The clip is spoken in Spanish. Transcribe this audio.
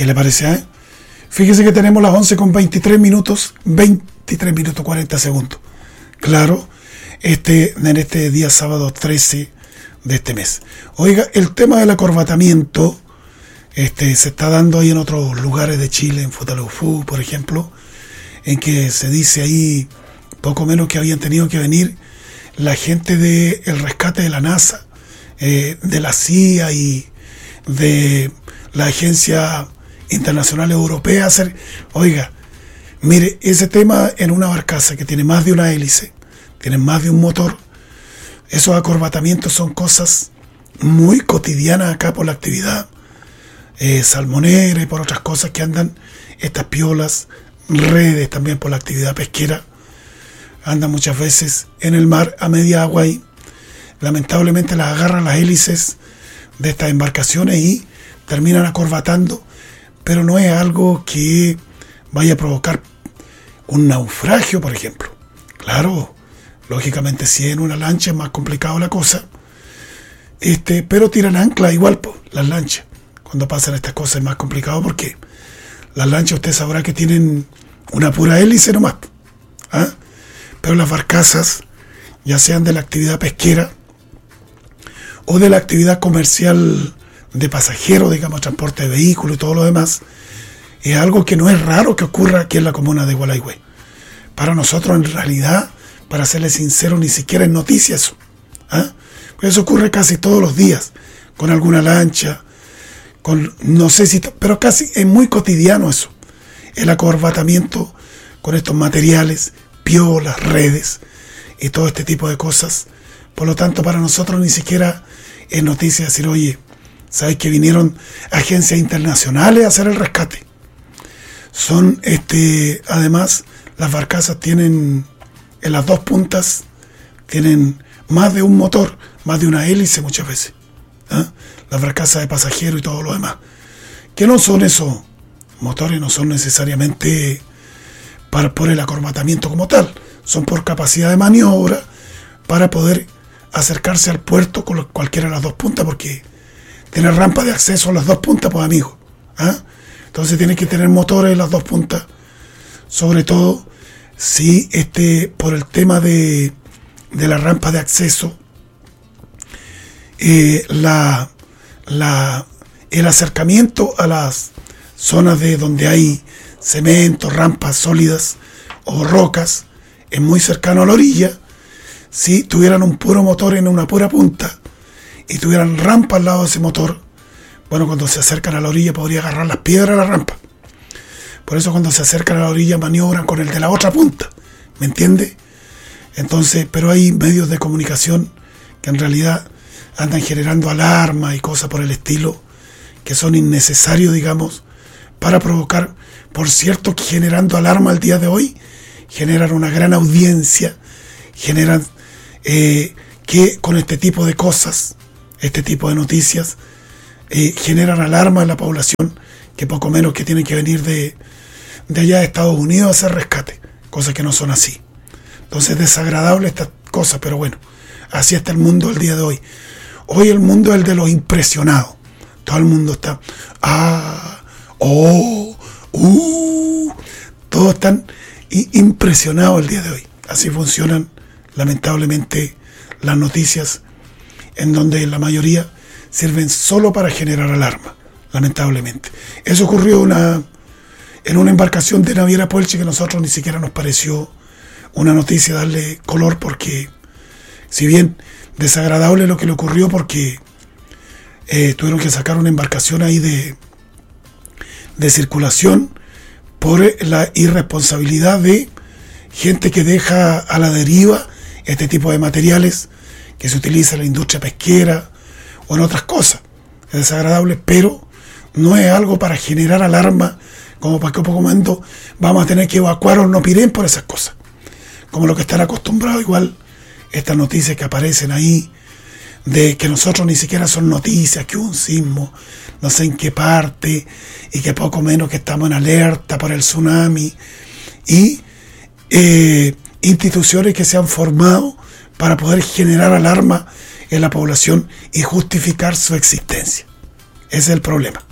¿Qué le parece? Fíjese que tenemos las 11 con 23 minutos 40 segundos. Claro, en este día sábado 13 de este mes. Oiga, el tema del acorbatamiento se está dando ahí en otros lugares de Chile, en Futaleufú, por ejemplo, en que se dice ahí poco menos que habían tenido que venir la gente del rescate de la NASA, de la CIA y de la Agencia Internacional Europea a hacer. Oiga, mire, ese tema en una barcaza que tiene más de una hélice, tiene más de un motor, esos acorbatamientos son cosas muy cotidianas acá por la actividad salmonera y por otras cosas que andan, estas piolas, redes también por la actividad pesquera, andan muchas veces en el mar a media agua y lamentablemente las agarran las hélices de estas embarcaciones y terminan acorbatando, pero no es algo que vaya a provocar un naufragio, por ejemplo. Claro, lógicamente si en una lancha es más complicado la cosa, pero tiran ancla igual, las lanchas. Cuando pasan estas cosas es más complicado porque las lanchas usted sabrá que tienen una pura hélice nomás, pero las barcazas, ya sean de la actividad pesquera o de la actividad comercial de pasajeros, digamos, transporte de vehículos y todo lo demás, es algo que no es raro que ocurra aquí en la comuna de Gualeguay. Para nosotros, en realidad, para serles sincero, ni siquiera es noticia eso. Pues eso ocurre casi todos los días, con alguna lancha, no sé si, pero casi es muy cotidiano eso, el acorbatamiento con estos materiales, piolas, redes y todo este tipo de cosas. Por lo tanto, para nosotros ni siquiera es noticia decir, oye, ¿sabes que vinieron agencias internacionales a hacer el rescate? Son, además, las barcazas tienen, en las dos puntas, tienen más de un motor, más de una hélice muchas veces. Las barcazas de pasajeros y todo lo demás. Que no son esos motores, no son necesariamente por el acorbatamiento como tal, son por capacidad de maniobra para poder acercarse al puerto con cualquiera de las dos puntas, porque tiene rampa de acceso a las dos puntas, pues amigo. Entonces tiene que tener motores en las dos puntas, sobre todo si por el tema de la rampa de acceso, el acercamiento a las zonas de donde hay cemento, rampas sólidas o rocas es muy cercano a la orilla. Si tuvieran un puro motor en una pura punta y tuvieran rampa al lado de ese motor, bueno, cuando se acercan a la orilla podría agarrar las piedras a la rampa. Por eso cuando se acercan a la orilla maniobran con el de la otra punta, ¿me entiende? Entonces, pero hay medios de comunicación que en realidad andan generando alarma y cosas por el estilo que son innecesarios, digamos, para provocar. Por cierto, que generando alarma al día de hoy generan una gran audiencia, generan que con este tipo de cosas, este tipo de noticias, generan alarma en la población, que poco menos que tienen que venir de allá de Estados Unidos a hacer rescate, cosas que no son así. Entonces es desagradable esta cosa, pero bueno, así está el mundo el día de hoy. Hoy el mundo es el de los impresionados. Todo el mundo está, todos están impresionados el día de hoy. Así funcionan, lamentablemente, las noticias, en donde la mayoría sirven solo para generar alarma, lamentablemente. Eso ocurrió en una embarcación de Naviera Puelche, que a nosotros ni siquiera nos pareció una noticia darle color, porque si bien desagradable lo que le ocurrió, porque tuvieron que sacar una embarcación ahí de circulación por la irresponsabilidad de gente que deja a la deriva este tipo de materiales que se utiliza en la industria pesquera o en otras cosas. Es desagradable, pero no es algo para generar alarma, como para que un poco momento vamos a tener que evacuar o no piren por esas cosas, como lo que están acostumbrados. Igual estas noticias que aparecen ahí, de que nosotros ni siquiera son noticias, que hubo un sismo, no sé en qué parte, y que poco menos que estamos en alerta por el tsunami, y instituciones que se han formado para poder generar alarma en la población y justificar su existencia. Ese es el problema.